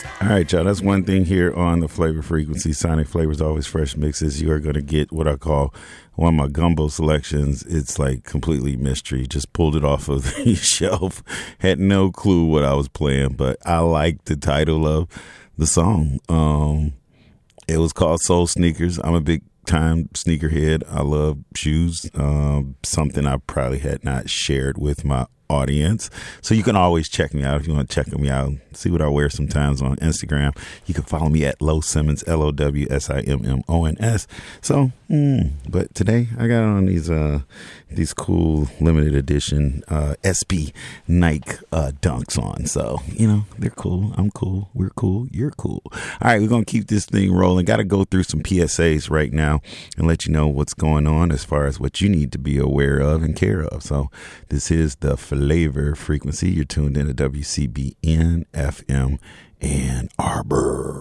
All right, y'all. That's one thing here on the Flavor Frequency. Sonic Flavors, always fresh mixes. You are going to get what I call one of my gumbo selections. It's like completely mystery. Just pulled it off of the shelf. Had no clue what I was playing, but I like the title of the song. It was called Soul Sneakers. I'm a big time sneakerhead. I love shoes. Something I probably had not shared with my audience. So you can always check me out if you want to check me out, see what I wear sometimes on Instagram. You can follow me at Low Simmons, LOWSIMMONS. So, but today I got on these cool limited edition SB Nike Dunks on. So, you know, they're cool. I'm cool. We're cool. You're cool. All right, we're going to keep this thing rolling. Got to go through some PSAs right now and let you know what's going on as far as what you need to be aware of and care of. So this is the Flavor Frequency. You're tuned in to WCBN FM Ann Arbor.